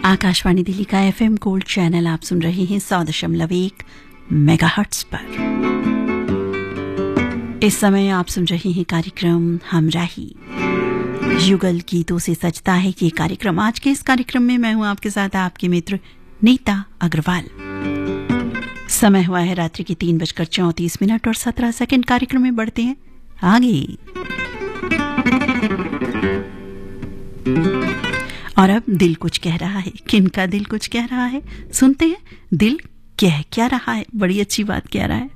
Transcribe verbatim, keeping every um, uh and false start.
आकाशवाणी दिल्ली का FM gold channel आप सुन रहे हैं सौ दशमलव एक मेगाहर्ट्ज पर। इस समय आप सुन रहे हैं कार्यक्रम हमराही, युगल गीतों से सजता है ये कार्यक्रम। आज के इस कार्यक्रम में मैं हूं आपके साथ आपकी मित्र नीता अग्रवाल। समय हुआ है रात्रि के तीन बजकर चौंतीस मिनट और सत्रह सेकंड। कार्यक्रम में बढ़ते हैं आगे। और अब दिल कुछ कह रहा है। किनका दिल कुछ कह रहा है, सुनते हैं। दिल कह क्या रहा है, बड़ी अच्छी बात कह रहा है।